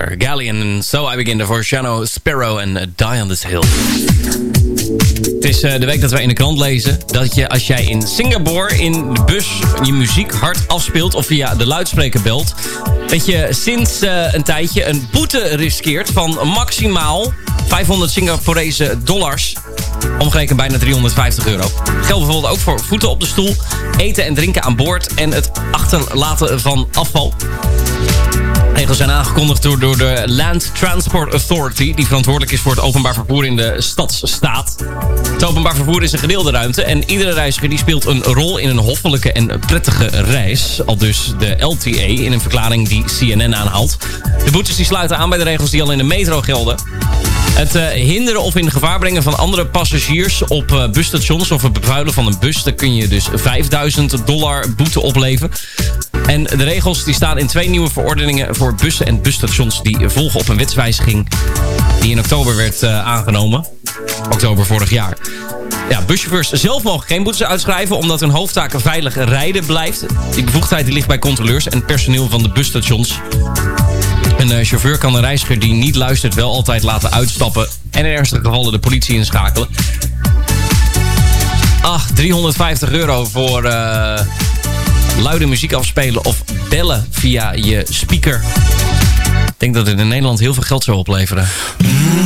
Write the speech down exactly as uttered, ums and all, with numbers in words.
zeker. Galleon en So I Begin voor Shano Sparrow en uh, Die on This Hill. Het is uh, de week dat wij in de krant lezen dat je als jij in Singapore in de bus je muziek hard afspeelt of via de luidspreker belt, dat je sinds uh, een tijdje een boete riskeert van maximaal vijfhonderd Singaporese dollars. Omgerekend bijna driehonderdvijftig euro. Geldt bijvoorbeeld ook voor voeten op de stoel, eten en drinken aan boord en het achterlaten van afval. Regels zijn aangekondigd door, door de Land Transport Authority, die verantwoordelijk is voor het openbaar vervoer in de stadstaat. Het openbaar vervoer is een gedeelde ruimte en iedere reiziger die speelt een rol in een hoffelijke en prettige reis. Al dus de L T A in een verklaring die C N N aanhaalt. De boetes die sluiten aan bij de regels die al in de metro gelden. Het uh, hinderen of in gevaar brengen van andere passagiers op uh, busstations of het bevuilen van een bus, daar kun je dus vijfduizend dollar boete opleveren. En de regels die staan in twee nieuwe verordeningen voor bussen en busstations die volgen op een wetswijziging die in oktober werd uh, aangenomen. Oktober vorig jaar. Ja, buschauffeurs zelf mogen geen boetes uitschrijven omdat hun hoofdtaak veilig rijden blijft. Die bevoegdheid die ligt bij controleurs en personeel van de busstations. Een uh, chauffeur kan een reiziger die niet luistert wel altijd laten uitstappen en in ernstige gevallen de politie inschakelen. Ach, driehonderdvijftig euro voor uh, luide muziek afspelen of bellen via je speaker. Ik denk dat het in Nederland heel veel geld zou opleveren.